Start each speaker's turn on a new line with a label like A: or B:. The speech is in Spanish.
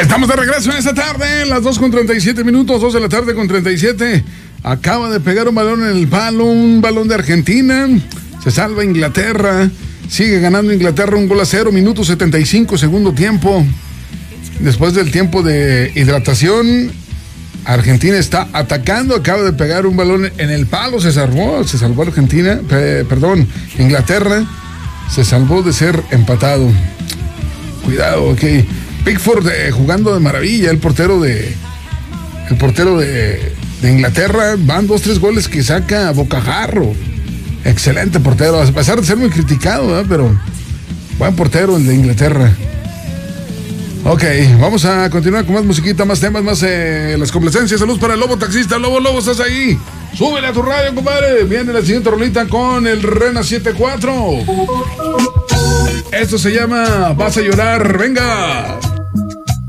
A: Estamos de regreso en esta tarde, las 2:37, 2 de la tarde con 37. Acaba de pegar un balón en el palo, un balón de Argentina. Se salva Inglaterra. Sigue ganando Inglaterra 1-0, minuto 75, segundo tiempo. Después del tiempo de hidratación, Argentina está atacando. Acaba de pegar un balón en el palo. Se salvó Argentina. Inglaterra se salvó de ser empatado. Cuidado, ok. Pickford jugando de maravilla, el portero de Inglaterra. Van 2-3 goles que saca a bocajarro. Excelente portero, a pesar de ser muy criticado, ¿verdad? Pero buen portero el de Inglaterra. Ok, vamos a continuar con más musiquita, más temas, más las complacencias. Saludos para el Lobo Taxista. Lobo, ¿estás ahí? Súbele a tu radio, compadre. Viene la siguiente rolita con el Rena 74. Esto se llama Vas a llorar. Venga.